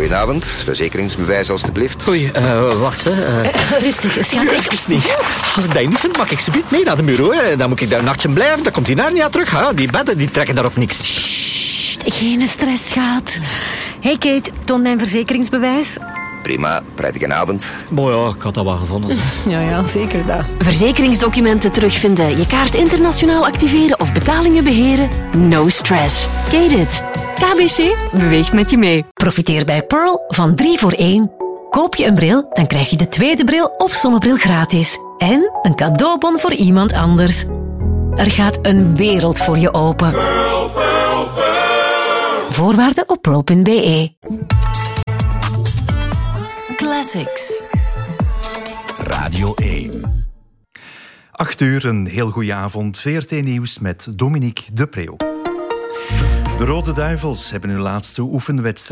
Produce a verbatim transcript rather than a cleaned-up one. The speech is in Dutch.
Goedenavond, verzekeringsbewijs alstublieft. Oei, uh, wacht, hè. Uh... Uh, rustig, schat. Even niet. Als ik dat niet vind, mag ik ze niet mee naar de bureau. Hè. Dan moet ik daar een nachtje blijven, dan komt die Narnia terug. Hè. Die bedden die trekken daarop niks. Sst, geen stress, schat. Hey Kate, toon mijn verzekeringsbewijs. Prima, prettige avond. Mooi, ja, ik had dat wel gevonden. Ja, ja, zeker dat. Verzekeringsdocumenten terugvinden, je kaart internationaal activeren of betalingen beheren? No stress. Kate it. K B C beweegt met je mee. Profiteer bij Pearl van drie voor één. Koop je een bril, dan krijg je de tweede bril of zonnebril gratis. En een cadeaubon voor iemand anders. Er gaat een wereld voor je open. Pearl, Pearl, Pearl. Voorwaarden op pearl punt b e. Classics. Radio één. Acht uur, een heel goede avond. V R T Nieuws met Dominique de Preeuw. De Rode Duivels hebben hun laatste oefenwedstrijd